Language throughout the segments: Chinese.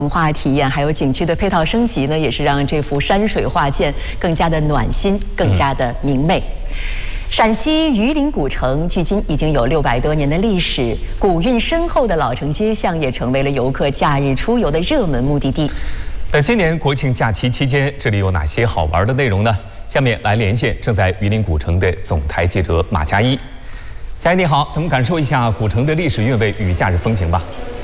文化体验还有景区的配套升级呢，也是让这幅山水画卷更加的暖心，更加的明媚。陕西榆林古城距今已经有600多年的历史，古韵深厚的老城街巷也成为了游客假日出游的热门目的地。 在今年国庆假期期间，这里有哪些好玩的内容呢？下面来连线正在榆林古城的总台记者马佳一。佳一你好，咱们感受一下古城的历史韵味与假日风情吧。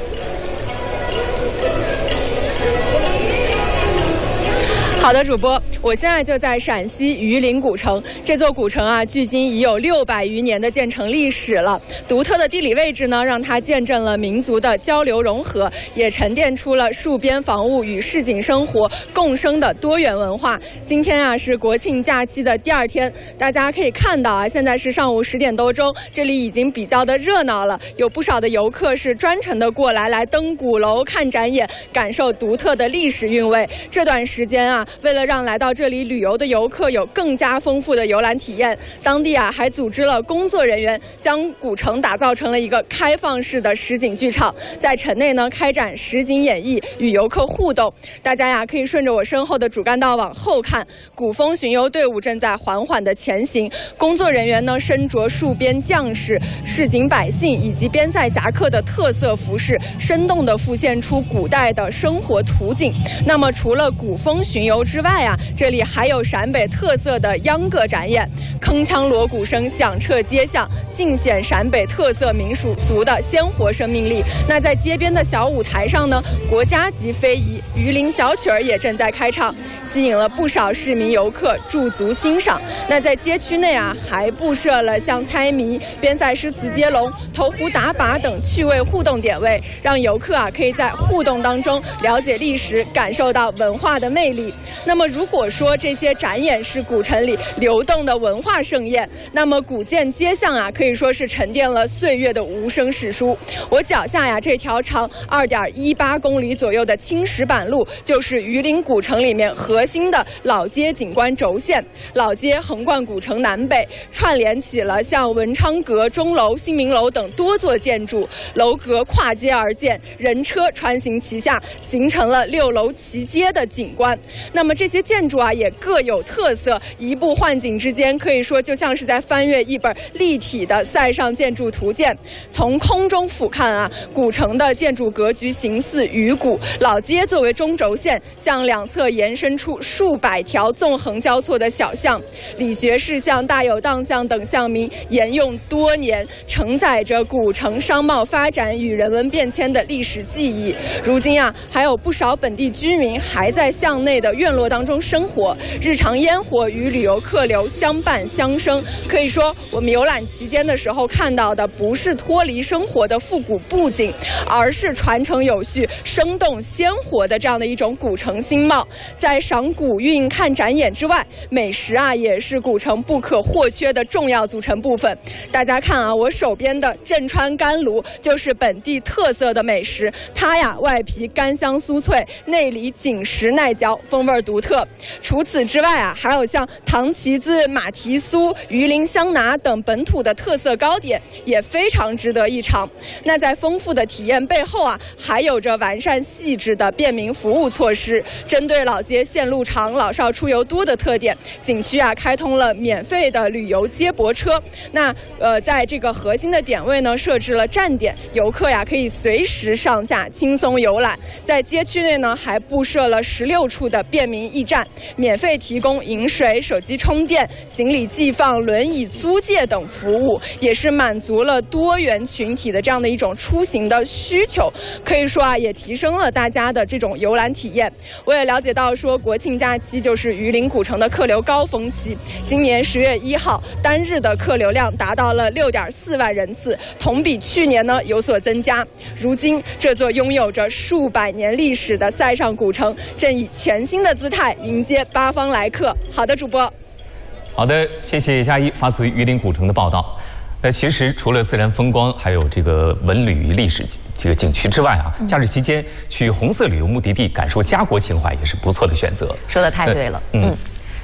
好的，主播，我现在就在陕西榆林古城。这座古城啊，距今已有600余年的建成历史了。独特的地理位置呢，让它见证了民族的交流融合，也沉淀出了戍边防务与市井生活共生的多元文化。今天啊，是国庆假期的第2天，大家可以看到啊，现在是上午10点多钟，这里已经比较的热闹了，有不少的游客是专程的过来登鼓楼、看展演，感受独特的历史韵味。这段时间啊，为了让来到这里旅游的游客有更加丰富的游览体验，当地啊还组织了工作人员将古城打造成了一个开放式的实景剧场，在城内呢开展实景演绎，与游客互动。大家呀可以顺着我身后的主干道往后看，古风巡游队伍正在缓缓的前行，工作人员呢身着戍边将士、市井百姓以及边塞侠客的特色服饰，生动地复现出古代的生活图景。那么除了古风巡游之外啊，这里还有陕北特色的秧歌展演，铿锵锣鼓声响彻街巷，尽显陕北特色民俗的鲜活生命力。那在街边的小舞台上呢，国家级非遗榆林小曲儿也正在开唱，吸引了不少市民游客驻足欣赏。那在街区内啊，还布设了像猜谜、边塞诗词接龙、投壶打靶等趣味互动点位，让游客啊可以在互动当中了解历史，感受到文化的魅力。那么如果说这些展演是古城里流动的文化盛宴，那么古建街巷啊可以说是沉淀了岁月的无声史书。我脚下呀这条长2.18公里左右的青石板路，就是榆林古城里面核心的老街景观轴线。老街横贯古城南北，串联起了像文昌阁、钟楼、新民楼等多座建筑，楼阁跨街而建，人车穿行其下，形成了6楼齐街的景观。那么这些建筑啊也各有特色，移步换景之间，可以说就像是在翻阅一本立体的塞上建筑图鉴。从空中俯瞰啊，古城的建筑格局形似鱼骨，老街作为中轴线，向两侧延伸出数百条纵横交错的小巷，理学士巷、大有荡巷等巷名沿用多年，承载着古城商贸发展与人文变迁的历史记忆。如今啊，还有不少本地居民还在巷内的院落当中生活，日常烟火与旅游客流相伴相生。可以说，我们游览期间的时候看到的不是脱离生活的复古布景，而是传承有序、生动鲜活的这样的一种古城新貌。在赏古韵、看展演之外，美食啊也是古城不可或缺的重要组成部分。大家看啊，我手边的镇川干炉就是本地特色的美食，它呀外皮干香酥脆，内里紧实耐嚼，风味独特。除此之外啊，还有像糖旗子、马蹄酥、榆林香拿等本土的特色糕点，也非常值得一尝。那在丰富的体验背后啊，还有着完善细致的便民服务措施。针对老街线路长、老少出游多的特点，景区啊开通了免费的旅游接驳车。那在这个核心的点位呢，设置了站点，游客呀可以随时上下轻松游览。在街区内呢，还布设了16处的便民驿站，免费提供饮水、手机充电、行李寄放、轮椅租借等服务，也是满足了多元群体的这样的一种出行的需求。可以说啊，也提升了大家的这种游览体验。我也了解到说，国庆假期就是榆林古城的客流高峰期。今年10月1号单日的客流量达到了6.4万人次，同比去年呢有所增加。如今，这座拥有着数百年历史的塞上古城，正以全新的姿态迎接八方来客。好的，主播。 好的，谢谢佳一发自榆林古城的报道。那其实除了自然风光，还有这个文旅历史这个景区之外啊，假日期间去红色旅游目的地感受家国情怀也是不错的选择。 说得太对了，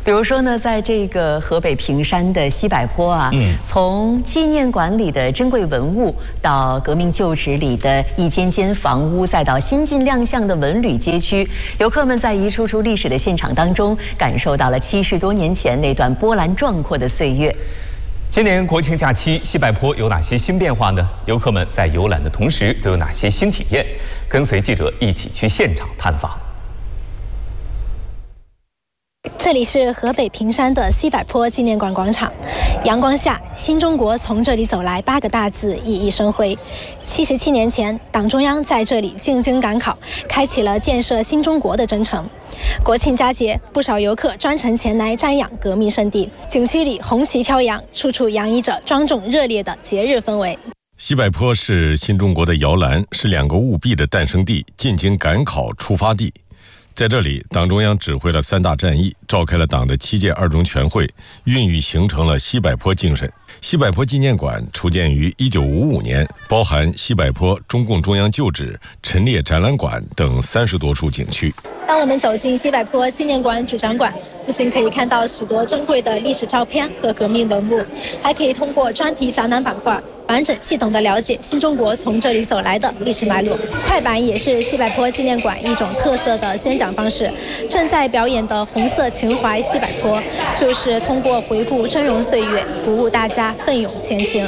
比如说呢，在这个河北平山的西柏坡啊，从纪念馆里的珍贵文物，到革命旧址里的一间间房屋，再到新近亮相的文旅街区，游客们在一处处历史的现场当中，感受到了70多年前那段波澜壮阔的岁月。 今年国庆假期，西柏坡有哪些新变化呢？游客们在游览的同时都有哪些新体验？跟随记者一起去现场探访。 这里是河北平山的西柏坡纪念馆广场，阳光下，新中国从这里走来8个大字熠熠生辉。77年前，党中央在这里进京赶考，开启了建设新中国的征程。国庆佳节，不少游客专程前来瞻仰革命圣地，景区里红旗飘扬，处处洋溢着庄重热烈的节日氛围。 西柏坡是新中国的摇篮，是2个务必的诞生地，进京赶考出发地。在这里，党中央指挥了3大战役，召开了党的7届2中全会，孕育形成了西柏坡精神。西柏坡纪念馆初建于1955年，包含西柏坡中共中央旧址、陈列展览馆等30多处景区。 当我们走进西柏坡纪念馆主展馆，不仅可以看到许多珍贵的历史照片和革命文物，还可以通过专题展览板块完整系统地了解新中国从这里走来的历史脉络。快板也是西柏坡纪念馆一种特色的宣讲方式。正在表演的红色情怀西柏坡，就是通过回顾峥嵘岁月，鼓舞大家奋勇前行。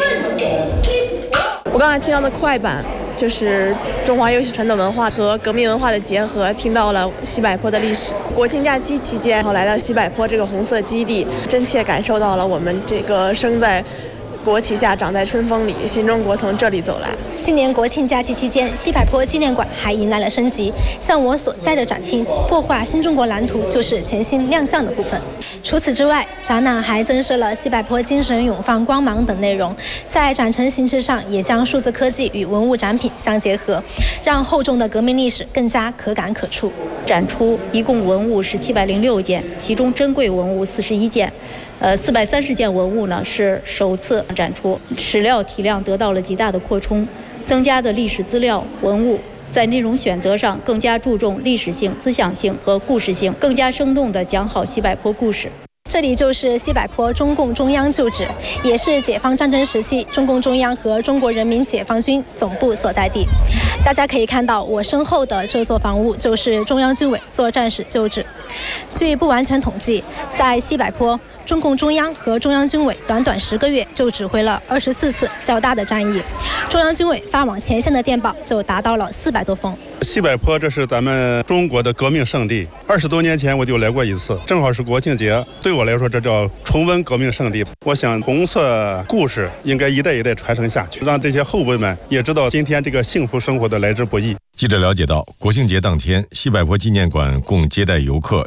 我刚才听到的快板就是中华优秀传统文化和革命文化的结合，听到了西柏坡的历史。国庆假期期间，来到西柏坡这个红色基地，真切感受到了我们这个生在国旗下长在春风里，新中国从这里走来。 今年国庆假期期间，西柏坡纪念馆还迎来了升级，像我所在的展厅破画新中国蓝图就是全新亮相的部分。除此之外，展览还增设了西柏坡精神永放光芒等内容，在展陈形式上也将数字科技与文物展品相结合，让厚重的革命历史更加可感可触。 展出一共文物是706件，其中珍贵文物41件。430件文物呢是首次展出，史料体量得到了极大的扩充，增加的历史资料文物在内容选择上更加注重历史性、思想性和故事性，更加生动地讲好西柏坡故事。 这里就是西柏坡中共中央旧址，也是解放战争时期中共中央和中国人民解放军总部所在地。大家可以看到我身后的这座房屋就是中央军委作战室旧址。据不完全统计，在西柏坡，中共中央和中央军委短短10个月就指挥了24次较大的战役，中央军委发往前线的电报就达到了400多封。 西柏坡这是咱们中国的革命圣地，20多年前我就来过一次，正好是国庆节，对我来说这叫重温革命圣地。我想红色故事应该一代一代传承下去，让这些后辈们也知道今天这个幸福生活的来之不易。 记者了解到，国庆节当天，西柏坡纪念馆共接待游客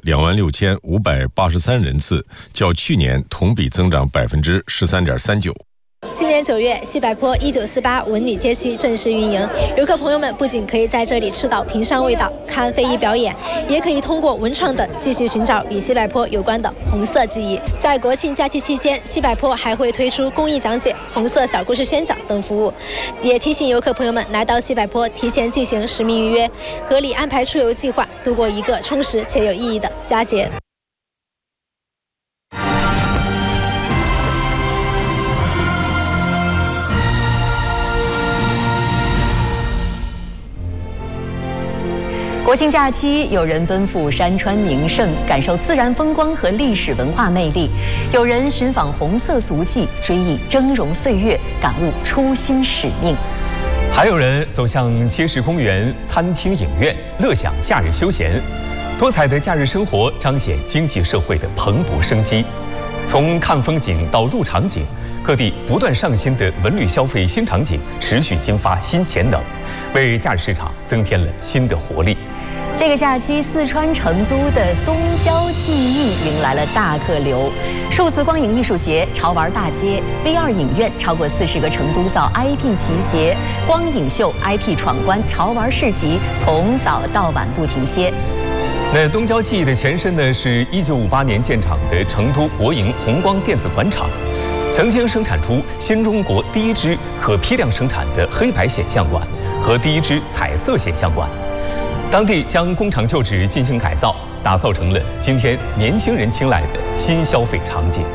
26583人次，较去年同比增长13.39%。 今年9月，西柏坡1948文旅街区正式运营，游客朋友们不仅可以在这里吃到平山味道、看非遗表演，也可以通过文创等继续寻找与西柏坡有关的红色记忆。在国庆假期期间，西柏坡还会推出公益讲解、红色小故事宣讲等服务，也提醒游客朋友们来到西柏坡提前进行实名预约，合理安排出游计划，度过一个充实且有意义的佳节。 国庆假期，有人奔赴山川名胜，感受自然风光和历史文化魅力；有人寻访红色足迹，追忆峥嵘岁月，感悟初心使命； 还有人走向街市、公园、餐厅、影院，乐享假日休闲。多彩的假日生活彰显经济社会的蓬勃生机。从看风景到入场景，各地不断上新的文旅消费新场景持续激发新潜能，为假日市场增添了新的活力。 这个假期，四川成都的东郊记忆迎来了大客流。数字光影艺术节、潮玩大街、V2影院，超过40个成都造 IP 集结，光影秀、IP 闯关、潮玩市集，从早到晚不停歇。 那东郊记忆的前身呢，是1958年建厂的成都国营红光电子管厂，曾经生产出新中国第一支可批量生产的黑白显像管和第一支彩色显像管。 当地将工厂旧址进行改造，打造成了今天年轻人青睐的新消费场景。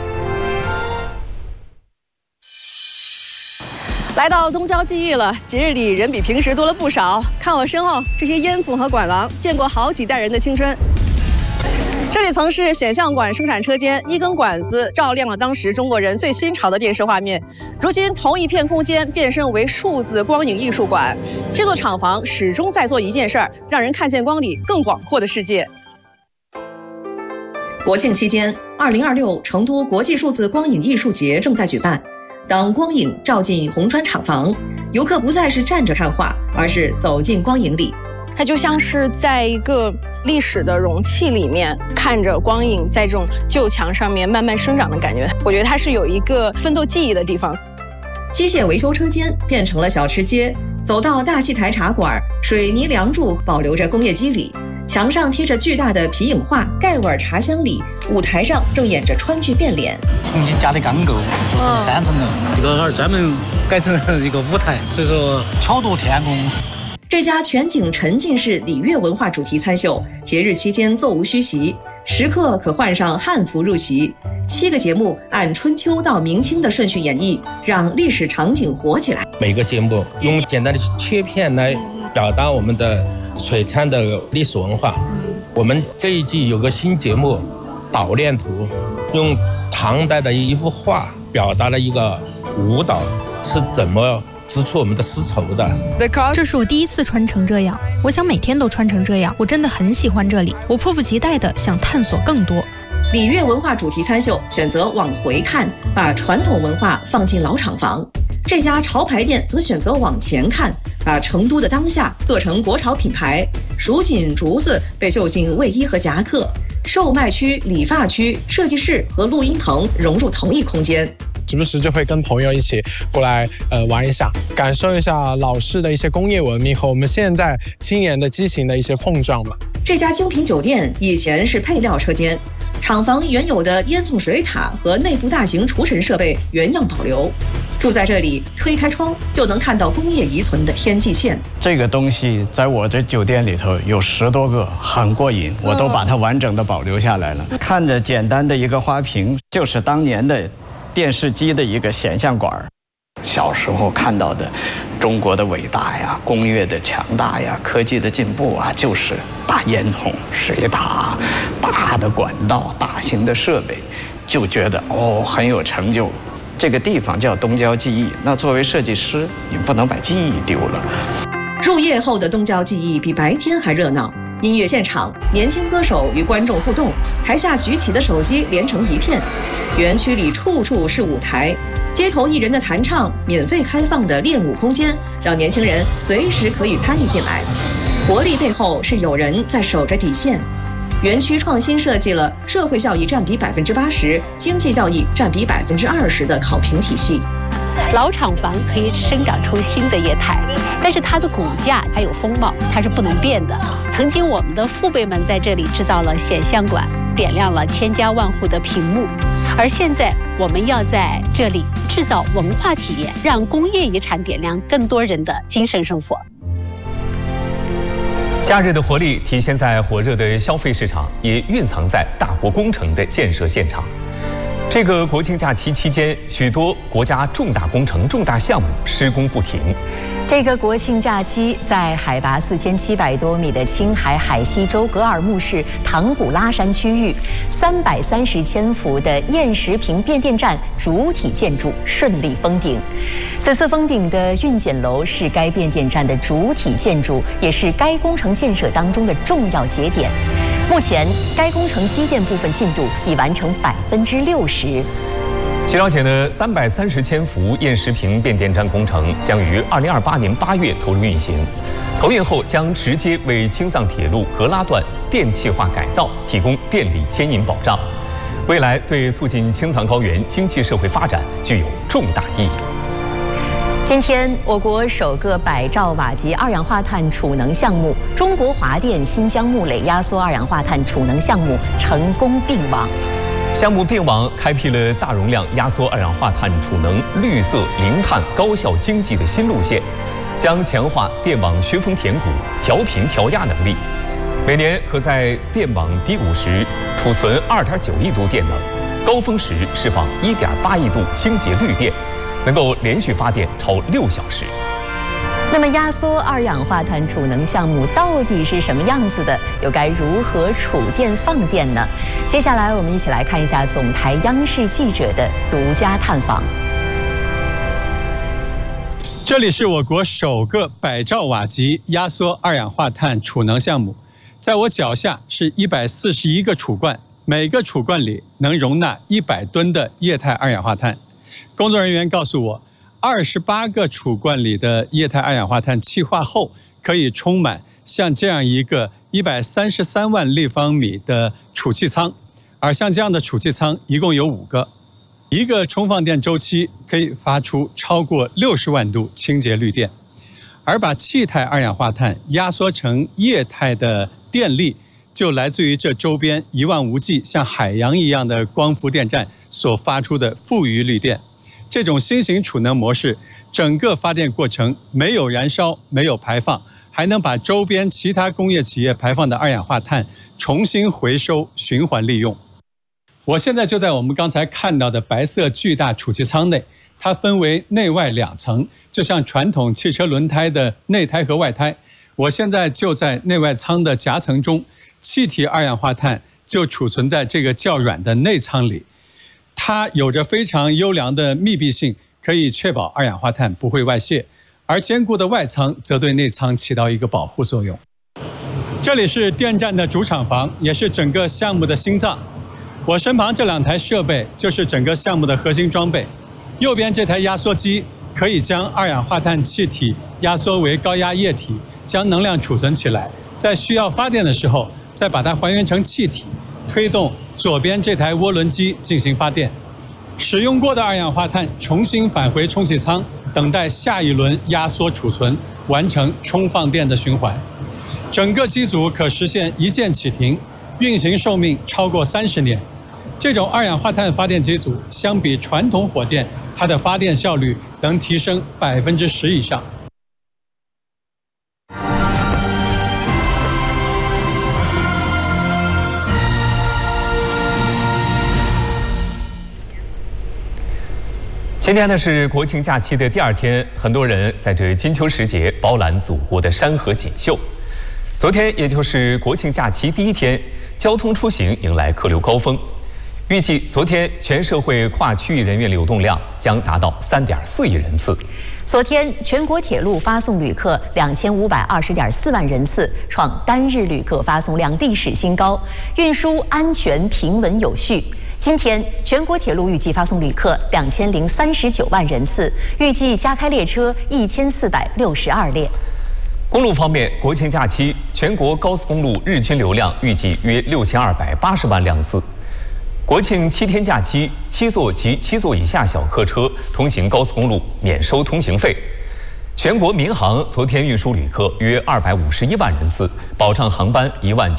来到东郊记忆了，节日里人比平时多了不少。看我身后这些烟囱和管廊，见过好几代人的青春。这里曾是显像管生产车间，一根管子照亮了当时中国人最新潮的电视画面。如今，同一片空间变身为数字光影艺术馆。这座厂房始终在做一件事儿，让人看见光里更广阔的世界。 国庆期间，2026成都国际数字光影艺术节正在举办。当光影照进红砖厂房，游客不再是站着看画，而是走进光影里。 它就像是在一个历史的容器里面，看着光影在这种旧墙上面慢慢生长的感觉。我觉得它是有一个奋斗记忆的地方。 机械维修车间变成了小吃街，走到大戏台茶馆，水泥梁柱保留着工业肌理，墙上贴着巨大的皮影画《盖碗茶香》里，舞台上正演着川剧变脸。 重新加的钢构，做成3层楼，这个专门改成一个舞台，所以说巧夺天工。 这家全景沉浸式礼乐文化主题参秀，节日期间座无虚席，时刻可换上汉服入席。7个节目按春秋到明清的顺序演绎，让历史场景活起来。 每个节目用简单的切片来表达我们的璀璨的历史文化。我们这一季有个新节目《捣练图》，用唐代的一幅画表达了一个舞蹈是怎么织出我们的丝绸的。 这是我第一次穿成这样，我想每天都穿成这样。我真的很喜欢这里，我迫不及待地想探索更多。 礼乐文化主题参秀选择往回看，把传统文化放进老厂房。这家潮牌店则选择往前看，把成都的当下做成国潮品牌。蜀锦竹子被绣进卫衣和夹克，售卖区、理发区、设计室和录音棚融入同一空间。 时不时就会跟朋友一起过来玩一下，感受一下老式的一些工业文明和我们现在青年的激情的一些碰撞吧。 这家精品酒店以前是配料车间，厂房原有的烟囱水塔和内部大型除尘设备原样保留。住在这里，推开窗就能看到工业遗存的天际线。 这个东西在我这酒店里头有10多个，很过瘾，我都把它完整的保留下来了。看着简单的一个花瓶，就是当年的电视机的一个显像管。小时候看到的中国的伟大呀，工业的强大呀，科技的进步啊，就是大烟囱、水塔、大的管道、大型的设备，就觉得很有成就。这个地方叫东郊记忆，那作为设计师，你不能把记忆丢了。 入夜后的东郊记忆比白天还热闹。音乐现场，年轻歌手与观众互动，台下举起的手机连成一片。园区里处处是舞台，街头艺人的弹唱，免费开放的练舞空间，让年轻人随时可以参与进来。活力背后是有人在守着底线。园区创新设计了社会效益占比80%、经济效益占比20%的考评体系。 老厂房可以生长出新的业态，但是它的骨架还有风貌，它是不能变的。曾经我们的父辈们在这里制造了显像管，点亮了千家万户的屏幕，而现在我们要在这里制造文化体验，让工业遗产点亮更多人的精神生活。 假日的活力体现在火热的消费市场，也蕴藏在大国工程的建设现场。这个国庆假期期间，许多国家重大工程、重大项目施工不停。 这个国庆假期，在海拔4700多米的青海海西州格尔木市唐古拉山区域，330千伏的燕石坪变电站主体建筑顺利封顶。此次封顶的运检楼是该变电站的主体建筑，也是该工程建设当中的重要节点。目前，该工程基建部分进度已完成60%。 据了解呢，330千伏燕石坪变电站工程将于2028年8月投入运行。投运后将直接为青藏铁路格拉段电气化改造提供电力牵引保障，未来对促进青藏高原经济社会发展具有重大意义。 今天，我国首个100兆瓦级二氧化碳储能项目——中国华电新疆木垒压缩二氧化碳储能项目成功并网。 项目并网开辟了大容量压缩二氧化碳储能绿色零碳高效经济的新路线。 将强化电网削峰填谷、调频调压能力，每年可在电网低谷时储存2.9亿度电能，高峰时释放1.8亿度清洁绿电，能够连续发电超6小时。 那么，压缩二氧化碳储能项目到底是什么样子的？又该如何储电放电呢？接下来，我们一起来看一下总台央视记者的独家探访。 这里是我国首个100兆瓦级压缩二氧化碳储能项目，在我脚下是141个储罐，每个储罐里能容纳100吨的液态二氧化碳。工作人员告诉我，28个储罐里的液态二氧化碳气化后，可以充满像这样一个133万立方米的储气舱，而像这样的储气舱一共有5个。一个充放电周期可以发出超过60万度清洁绿电，而把气态二氧化碳压缩成液态的电力，就来自于这周边一望无际、像海洋一样的光伏电站所发出的富余绿电。这种新型储能模式，整个发电过程没有燃烧、没有排放，还能把周边其他工业企业排放的二氧化碳重新回收、循环利用。我现在就在我们刚才看到的白色巨大储气舱内，它分为内外2层，就像传统汽车轮胎的内胎和外胎。我现在就在内外舱的夹层中，气体二氧化碳就储存在这个较软的内舱里，它有着非常优良的密闭性，可以确保二氧化碳不会外泄，而坚固的外舱则对内舱起到一个保护作用。这里是电站的主厂房，也是整个项目的心脏。我身旁这2台设备就是整个项目的核心装备。右边这台压缩机可以将二氧化碳气体压缩为高压液体，将能量储存起来，在需要发电的时候再把它还原成气体，推动左边这台涡轮机进行发电。使用过的二氧化碳重新返回充气舱，等待下一轮压缩储存，完成充放电的循环。整个机组可实现一键启停，运行寿命超过30年。这种二氧化碳发电机组相比传统火电，它的发电效率能提升10%以上。 今天呢是国庆假期的第2天，很多人在这金秋时节饱览祖国的山河锦绣。昨天也就是国庆假期第1天，交通出行迎来客流高峰。预计昨天全社会跨区域人员流动量将达到3.4亿人次。 昨天全国铁路发送旅客2520.4万人次，创单日旅客发送量历史新高，运输安全平稳有序。今天全国铁路预计发送旅客2039万人次，预计加开列车1462列。 公路方面，国庆假期全国高速公路日均流量预计约6280万辆次。国庆7天假期，7座及7座以下小客车通行高速公路免收通行费。全国民航昨天运输旅客约251万人次，保障航班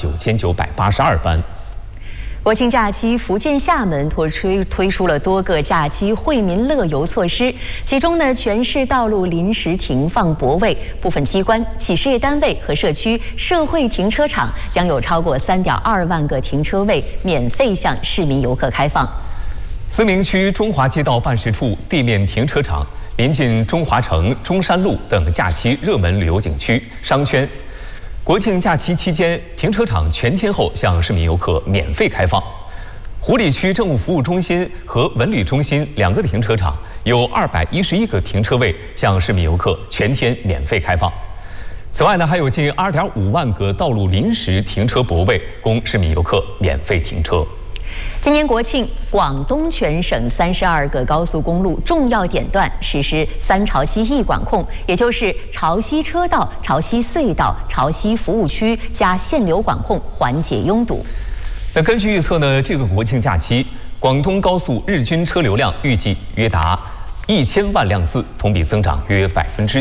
19982班。 国庆假期，福建厦门推出了多个假期惠民乐游措施，其中呢，全市道路临时停放泊位，部分机关、企事业单位和社区社会停车场将有超过3.2万个停车位免费向市民游客开放。 思明区中华街道办事处地面停车场临近中华城、中山路等假期热门旅游景区、商圈。国庆假期期间，停车场全天候向市民游客免费开放。湖里区政务服务中心和文旅中心2个停车场有211个停车位向市民游客全天免费开放。此外呢，还有近2.5万个道路临时停车泊位供市民游客免费停车。 今年国庆，广东全省32个高速公路重要点段实施3潮汐易管控，也就是潮汐车道、潮汐隧道、潮汐服务区加限流管控，缓解拥堵。 那根据预测呢，这个国庆假期，广东高速日均车流量预计约达1000万辆次，同比增长约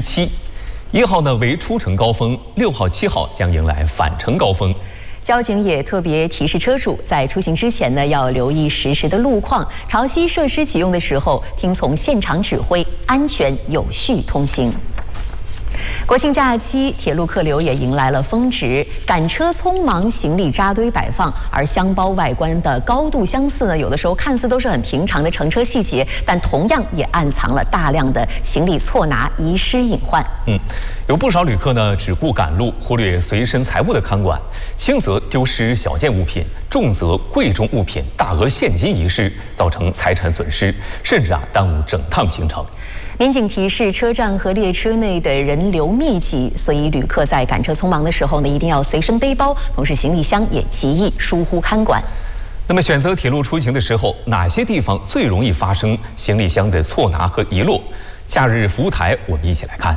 7%。1号呢为出城高峰，6号、7号将迎来返程高峰。 交警也特别提示车主，在出行之前呢，要留意实时的路况，潮汐设施启用的时候，听从现场指挥，安全有序通行。 国庆假期，铁路客流也迎来了峰值，赶车匆忙，行李扎堆摆放，而箱包外观的高度相似呢，有的时候看似都是很平常的乘车细节，但同样也暗藏了大量的行李错拿、遗失隐患。 有不少旅客呢只顾赶路，忽略随身财物的看管，轻则丢失小件物品，重则贵重物品、大额现金遗失，造成财产损失，甚至耽误整趟行程。 民警提示，车站和列车内的人流密集，所以旅客在赶车匆忙的时候呢，一定要随身背包，同时行李箱也极易疏忽看管。 那么，选择铁路出行的时候，哪些地方最容易发生行李箱的错拿和遗落？假日服务台，我们一起来看。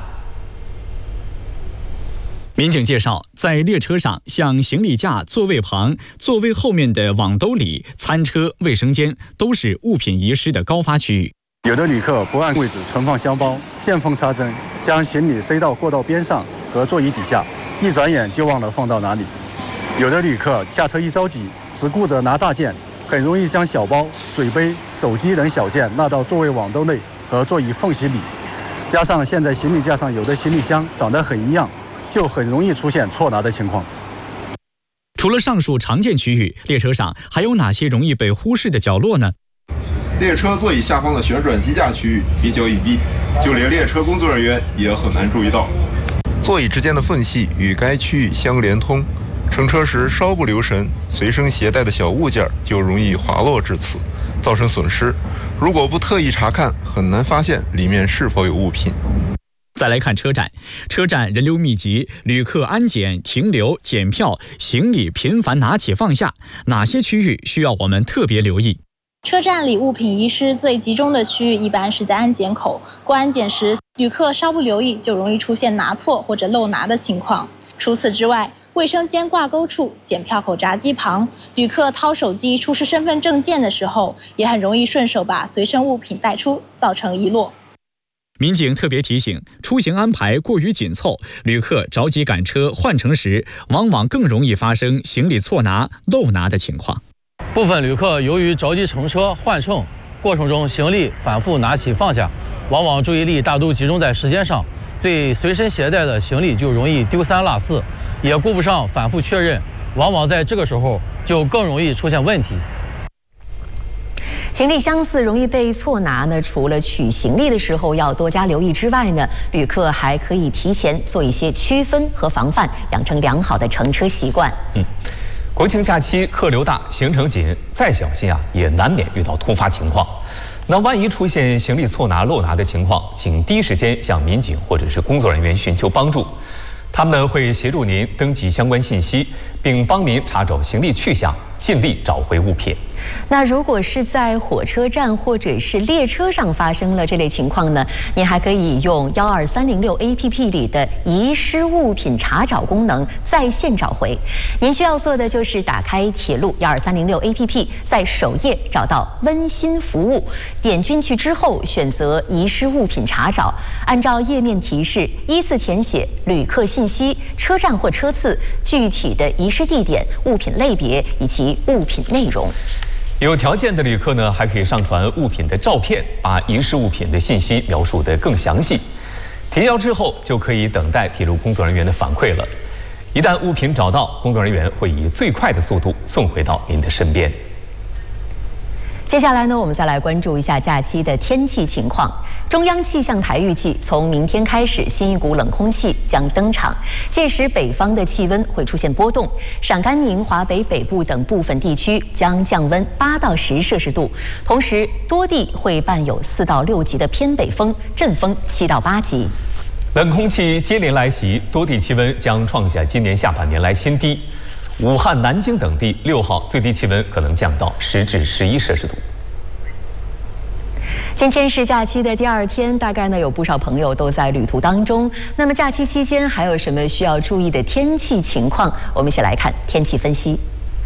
民警介绍，在列车上，像行李架、座位旁、座位后面的网兜里、餐车、卫生间，都是物品遗失的高发区域。 有的旅客不按位置存放箱包，见缝插针，将行李塞到过道边上和座椅底下，一转眼就忘了放到哪里。有的旅客下车一着急，只顾着拿大件，很容易将小包、水杯、手机等小件落到座位网兜内和座椅缝隙里。加上现在行李架上有的行李箱长得很一样，就很容易出现错拿的情况。 除了上述常见区域，列车上还有哪些容易被忽视的角落呢？ 列车座椅下方的旋转机架区域比较隐蔽，就连列车工作人员也很难注意到。座椅之间的缝隙与该区域相连通，乘车时稍不留神，随身携带的小物件就容易滑落至此，造成损失。如果不特意查看，很难发现里面是否有物品。 再来看车站，车站人流密集，旅客安检、停留、检票，行李频繁拿起放下，哪些区域需要我们特别留意？ 车站里物品遗失最集中的区域一般是在安检口，过安检时，旅客稍不留意就容易出现拿错或者漏拿的情况。除此之外，卫生间挂钩处、检票口闸机旁，旅客掏手机出示身份证件的时候，也很容易顺手把随身物品带出，造成遗落。 民警特别提醒，出行安排过于紧凑，旅客着急赶车换乘时，往往更容易发生行李错拿、漏拿的情况。 部分旅客由于着急乘车换乘过程中，行李反复拿起放下，往往注意力大都集中在时间上，对随身携带的行李就容易丢三落四，也顾不上反复确认，往往在这个时候就更容易出现问题。 行李相似容易被错拿呢，除了取行李的时候要多加留意之外呢，旅客还可以提前做一些区分和防范，养成良好的乘车习惯。 国庆假期客流大，行程紧，再小心也难免遇到突发情况。那万一出现行李错拿、漏拿的情况，请第一时间向民警或者是工作人员寻求帮助，他们会协助您登记相关信息，并帮您查找行李去向，尽力找回物品。 那如果是在火车站或者是列车上发生了这类情况呢，您还可以用12306 APP 里的遗失物品查找功能在线找回。您需要做的就是打开铁路12306 APP， 在首页找到温馨服务，点进去之后选择遗失物品查找，按照页面提示依次填写旅客信息、车站或车次、具体的遗失地点、物品类别以及物品内容。 有条件的旅客呢，还可以上传物品的照片，把遗失物品的信息描述得更详细。提交之后，就可以等待铁路工作人员的反馈了。一旦物品找到，工作人员会以最快的速度送回到您的身边。 接下来呢，我们再来关注一下假期的天气情况。中央气象台预计，从明天开始，新一股冷空气将登场，届时北方的气温会出现波动，陕甘宁、华北北部等部分地区将降温8到10摄氏度，同时多地会伴有4到6级的偏北风，阵风7到8级。 冷空气接连来袭，多地气温将创下今年下半年来新低。武汉、南京等地6号最低气温可能降到10至11摄氏度。 今天是假期的第2天，大概呢有不少朋友都在旅途当中。那么假期期间还有什么需要注意的天气情况？我们一起来看天气分析。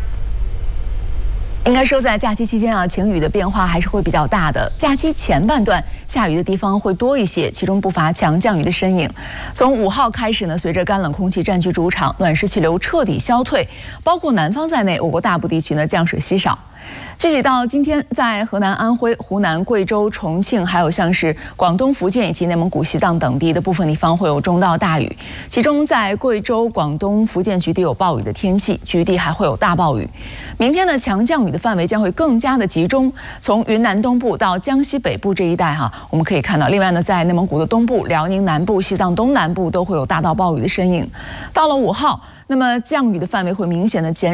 应该说，在假期期间晴雨的变化还是会比较大的。假期前半段下雨的地方会多一些，其中不乏强降雨的身影。从5号开始呢，随着干冷空气占据主场，暖湿气流彻底消退，包括南方在内，我国大部地区呢降水稀少。 具体到今天，在河南、安徽、湖南、贵州、重庆，还有像是广东、福建以及内蒙古、西藏等地的部分地方会有中到大雨，其中在贵州、广东、福建局地有暴雨的天气，局地还会有大暴雨。明天的强降雨的范围将会更加的集中，从云南东部到江西北部这一带我们可以看到，另外呢，在内蒙古的东部、辽宁南部、西藏东南部都会有大到暴雨的身影。到了5号，那么降雨的范围会明显的减